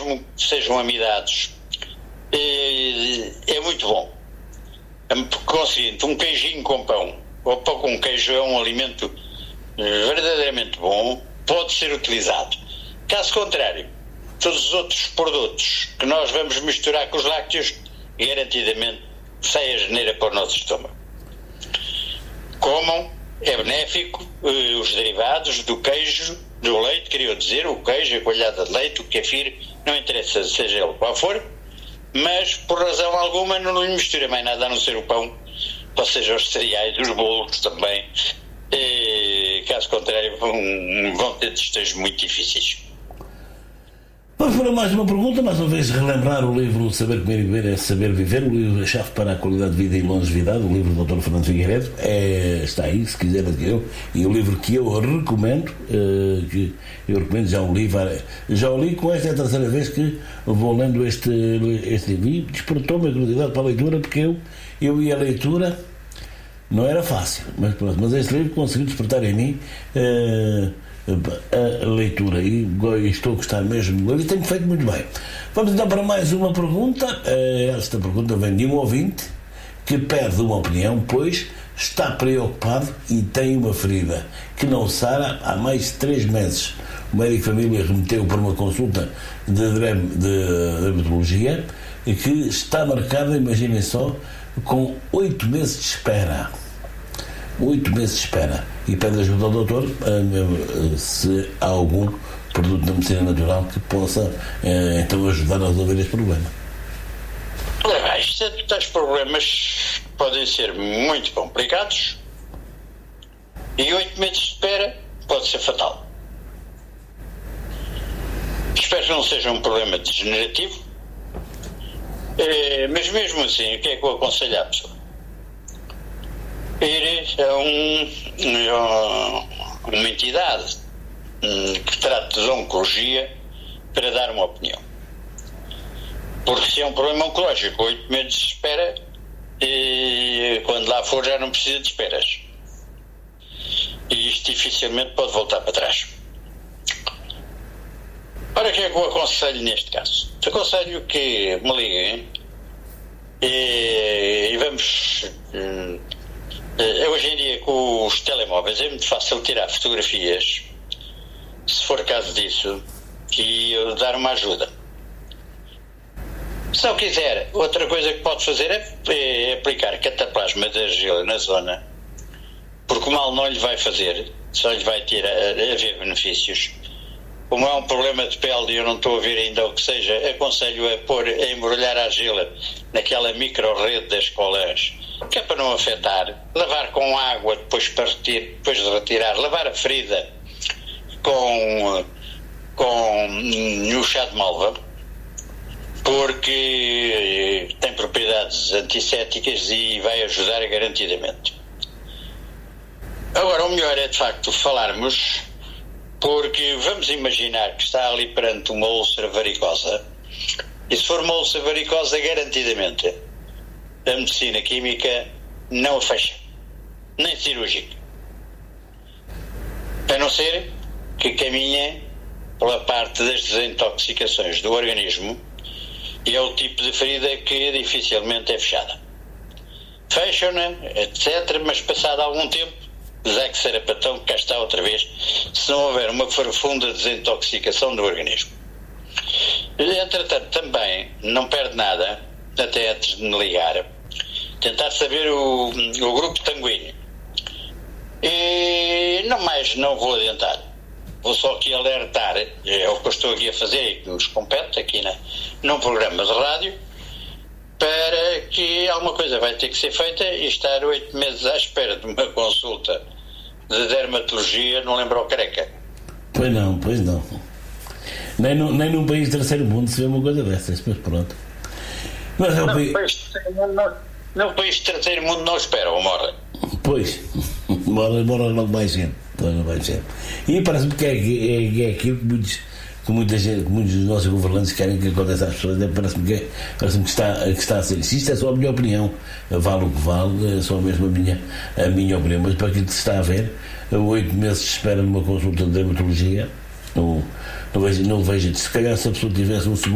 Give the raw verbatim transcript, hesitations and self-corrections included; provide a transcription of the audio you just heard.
mesmo que sejam amidados, é, é muito bom. Conseguinte, um queijinho com pão, ou pão com queijo é um alimento verdadeiramente bom, pode ser utilizado. Caso contrário, todos os outros produtos que nós vamos misturar com os lácteos, garantidamente sai a geneira para o nosso estômago. Comam, é benéfico, os derivados do queijo, do leite, queria dizer, o queijo, a coalhada de leite, o kefir, não interessa seja ele qual for, mas por razão alguma não lhe mistura mais nada a não ser o pão, ou seja, os cereais, os bolos também. E, caso contrário, vão, vão ter destejos muito difíceis. Vamos para mais uma pergunta, mais uma vez relembrar o livro Saber Comer e Beber é Saber Viver, o livro A Chave para a Qualidade de Vida e Longevidade, o livro do doutor Fernando Figueiredo, é, está aí, se quiser adquirir, e o livro que eu recomendo, uh, que eu recomendo, já o li, já o li, com esta é a terceira vez que vou lendo este, este livro, e despertou-me a curiosidade para a leitura, porque eu, eu e a leitura não era fácil, mas pronto, mas este livro conseguiu despertar em mim uh, a leitura e estou a gostar mesmo e tenho feito muito bem. Vamos então para mais uma pergunta. Esta pergunta vem de um ouvinte que pede uma opinião, pois está preocupado e tem uma ferida que não sara há mais de três meses. O médico de família remeteu para uma consulta de dermatologia que está marcada, imaginem só, com oito meses de espera. Oito meses de espera. E pede ajuda ao doutor uh, se há algum produto da medicina natural que possa uh, então ajudar a resolver este problema. Olha, estes problemas podem ser muito complicados e oito meses de espera pode ser fatal. Espero que não seja um problema degenerativo, uh, mas mesmo assim, o que é que eu aconselho à pessoa? Ir a, um, a uma entidade que trata de oncologia para dar uma opinião. Porque se é um problema oncológico, oito meses de espera, e quando lá for já não precisa de esperas. E isto dificilmente pode voltar para trás. Ora, o que é que eu aconselho neste caso? Aconselho que me liguem e, e vamos... Hoje em dia, com os telemóveis, é muito fácil tirar fotografias, se for caso disso, e eu dar uma ajuda. Se não quiser, outra coisa que pode fazer é, é aplicar cataplasma de argila na zona, porque o mal não lhe vai fazer, só lhe vai ter a, a ver benefícios. Como é um problema de pele e eu não estou a ver ainda o que seja, aconselho a pôr, a embrulhar a argila naquela micro-rede das colas, que é para não afetar, lavar com água depois, para retirar, depois de retirar, lavar a ferida com, com o chá de malva, porque tem propriedades antissépticas e vai ajudar garantidamente. Agora, o melhor é de facto falarmos, porque vamos imaginar que está ali perante uma úlcera varicosa, e se for uma úlcera varicosa, garantidamente a medicina química não a fecha, nem cirúrgica, a não ser que caminhe pela parte das desintoxicações do organismo, e é o tipo de ferida que dificilmente é fechada. Fecham-na, etcétera, mas passado algum tempo, Zé que será patão, cá está outra vez, se não houver uma profunda desintoxicação do organismo. Entretanto, também não perde nada, até antes de me ligar, tentar saber o, o grupo sanguíneo. E não mais, não vou adiantar. Vou só aqui alertar, é o que eu estou aqui a fazer e que nos compete aqui na, num programa de rádio, para que alguma coisa vai ter que ser feita, e estar oito meses à espera de uma consulta de dermatologia não lembra o careca. Pois não, pois não. Nem, no, nem num país de terceiro mundo se vê uma coisa dessas, mas pronto. Mas é o não, país... país não, não, país de terceiro mundo não espera ou morre. Pois, morre, morre logo mais gente. Mais gente. E parece-me que é, é, é aquilo que muitos, que, muita gente, que muitos dos nossos governantes querem que aconteça às pessoas. Parece-me que, é, parece-me que, está, que está a ser. Se isto é só a minha opinião, vale o que vale, é só mesmo a minha, a minha opinião. Mas para aquilo que se está a ver, oito meses de espera numa consulta de dermatologia, não, não vejo, não vejo. Se calhar se a pessoa tivesse um segundo.